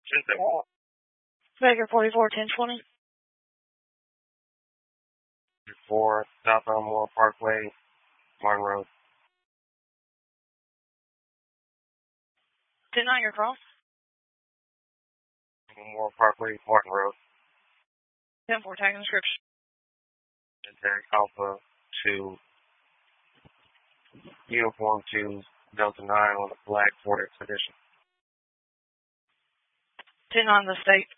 Baker 44 1020. 4 South Elmore Parkway, Martin Road. 10-9, your cross. Elmore Parkway, Martin Road. 10-4, tagging description. Tag Alpha 2, Uniform 2, Delta 9 on the black Ford Expedition. 10-9, the state.